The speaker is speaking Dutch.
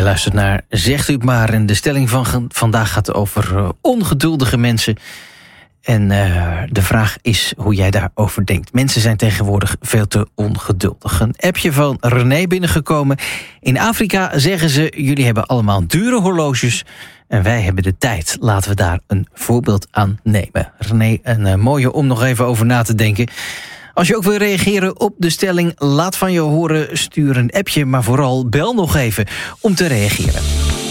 Je luistert naar Zegt u het maar. En de stelling van vandaag gaat over ongeduldige mensen. En de vraag is hoe jij daarover denkt. Mensen zijn tegenwoordig veel te ongeduldig. Een appje van René binnengekomen. In Afrika zeggen ze, jullie hebben allemaal dure horloges en wij hebben de tijd. Laten we daar een voorbeeld aan nemen. René, een mooie om nog even over na te denken. Als je ook wil reageren op de stelling, laat van je horen, stuur een appje, maar vooral bel nog even om te reageren.